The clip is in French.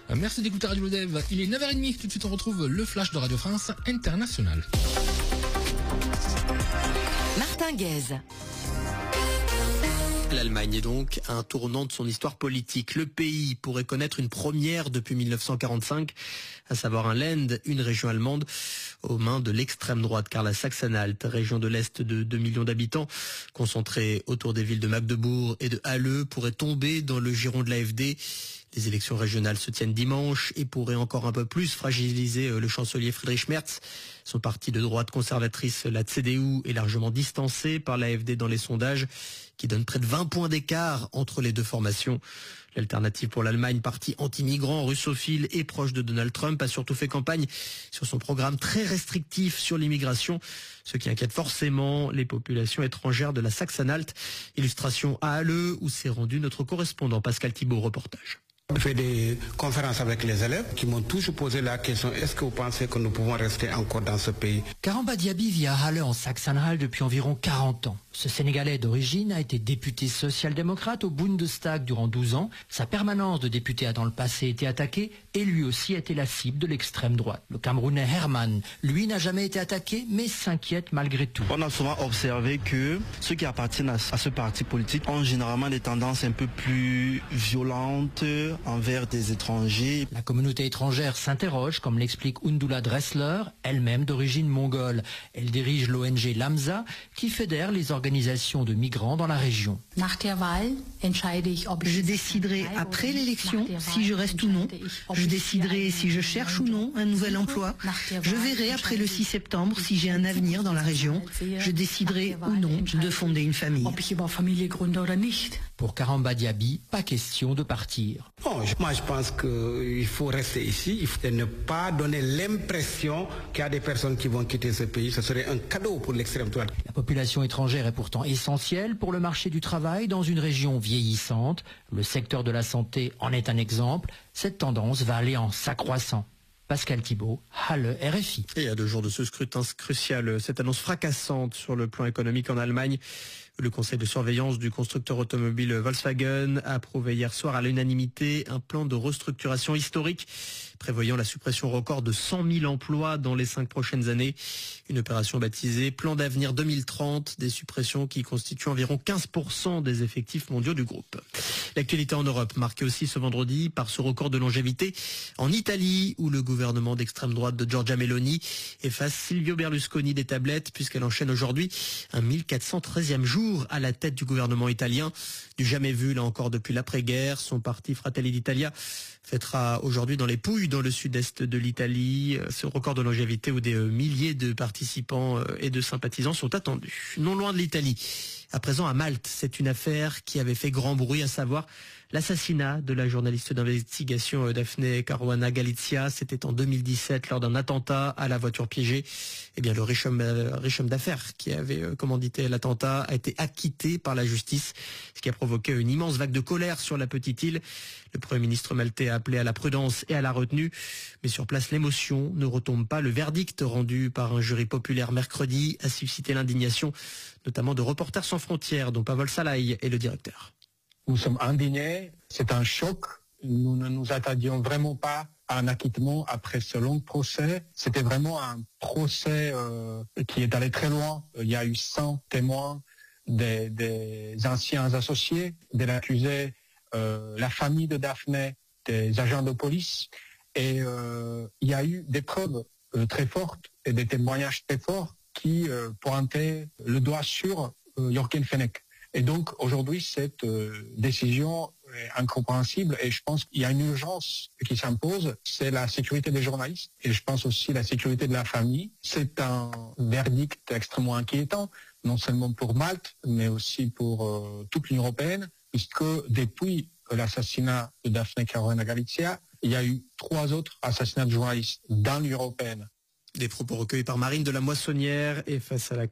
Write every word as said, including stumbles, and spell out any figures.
Merci d'écouter Radio Lodev. Il est neuf heures trente. Tout de suite, on retrouve le flash de Radio France International. Martin Guez. L'Allemagne est donc à un tournant de son histoire politique. Le pays pourrait connaître une première depuis mille neuf cent quarante-cinq, à savoir un Land, une région allemande, aux mains de l'extrême droite, car la Sachsen-Anhalt, région de l'Est de deux millions d'habitants, concentrée autour des villes de Magdebourg et de Halle, pourrait tomber dans le giron de l'A F D. Les élections régionales se tiennent dimanche et pourraient encore un peu plus fragiliser le chancelier Friedrich Merz. Son parti de droite conservatrice, la C D U, est largement distancé par l'A F D dans les sondages, qui donne près de vingt points d'écart entre les deux formations. L'Alternative pour l'Allemagne, parti anti-migrant, russophile et proche de Donald Trump, a surtout fait campagne sur son programme très restrictif sur l'immigration, ce qui inquiète forcément les populations étrangères de la Sachsen-Anhalt. Illustration à Halle, où s'est rendu notre correspondant Pascal Thibault, reportage. J'ai fait des conférences avec les élèves qui m'ont toujours posé la question, est-ce que vous pensez que nous pouvons rester encore dans ce pays? Karamba Diaby vit à Halle en Sachsen-Anhalt depuis environ quarante ans. Ce Sénégalais d'origine a été député social-démocrate au Bundestag durant douze ans. Sa permanence de député a dans le passé été attaquée et lui aussi a été la cible de l'extrême droite. Le Camerounais Herman, lui, n'a jamais été attaqué mais s'inquiète malgré tout. On a souvent observé que ceux qui appartiennent à ce parti politique ont généralement des tendances un peu plus violentes envers des étrangers. La communauté étrangère s'interroge, comme l'explique Undula Dressler, elle-même d'origine mongole. Elle dirige l'O N G Lamsa, qui fédère les organisations de migrants dans la région. Je déciderai après l'élection si je reste ou non. Je déciderai si je cherche ou non un nouvel emploi. Je verrai après le six septembre si j'ai un avenir dans la région. Je déciderai ou non de fonder une famille. Pour Karamba Diaby, pas question de partir. Bon, moi je pense qu'il faut rester ici, il faut ne pas donner l'impression qu'il y a des personnes qui vont quitter ce pays. Ce serait un cadeau pour l'extrême droite. La population étrangère est pourtant essentielle pour le marché du travail dans une région vieillissante. Le secteur de la santé en est un exemple. Cette tendance va aller en s'accroissant. Pascal Thibault, Halle, R F I. Et à deux jours de ce scrutin crucial, cette annonce fracassante sur le plan économique en Allemagne. Le conseil de surveillance du constructeur automobile Volkswagen a approuvé hier soir à l'unanimité un plan de restructuration historique prévoyant la suppression record de cent mille emplois dans les cinq prochaines années. Une opération baptisée Plan d'avenir deux mille trente, des suppressions qui constituent environ quinze pour cent des effectifs mondiaux du groupe. L'actualité en Europe, marquée aussi ce vendredi par ce record de longévité en Italie, où le gouvernement d'extrême droite de Giorgia Meloni efface Silvio Berlusconi des tablettes, puisqu'elle enchaîne aujourd'hui un mille quatre cent treizième jour à la tête du gouvernement italien. Du jamais vu, là encore, depuis l'après-guerre. Son parti Fratelli d'Italia fêtera aujourd'hui dans les Pouilles, dans le sud-est de l'Italie, ce record de longévité où des milliers de participants et de sympathisants sont attendus. Non loin de l'Italie, à présent à Malte, c'est une affaire qui avait fait grand bruit, à savoir l'assassinat de la journaliste d'investigation Daphne Caruana Galizia. C'était en deux mille dix-sept lors d'un attentat à la voiture piégée. Eh bien, le riche homme, riche homme d'affaires qui avait commandité l'attentat a été acquitté par la justice, ce qui a provoqué une immense vague de colère sur la petite île. Le Premier ministre maltais a appelé à la prudence et à la retenue. Mais sur place, l'émotion ne retombe pas. Le verdict rendu par un jury populaire mercredi a suscité l'indignation, notamment de Reporters sans frontières, dont Pavel Salai est le directeur. Nous sommes indignés, c'est un choc. Nous ne nous attendions vraiment pas à un acquittement après ce long procès. C'était vraiment un procès euh, qui est allé très loin. Il y a eu cent témoins, des, des anciens associés de l'accusé, euh, la famille de Daphne, des agents de police. Et euh, il y a eu des preuves euh, très fortes et des témoignages très forts qui euh, pointaient le doigt sur euh, Jochen Fenech. Et donc aujourd'hui, cette euh, décision est incompréhensible et je pense qu'il y a une urgence qui s'impose, c'est la sécurité des journalistes et je pense aussi la sécurité de la famille. C'est un verdict extrêmement inquiétant, non seulement pour Malte, mais aussi pour euh, toute l'Union européenne, puisque depuis l'assassinat de Daphne Caruana Galizia, il y a eu trois autres assassinats de journalistes dans l'Union européenne. Des propos recueillis par Marine de la Moissonnière et face à la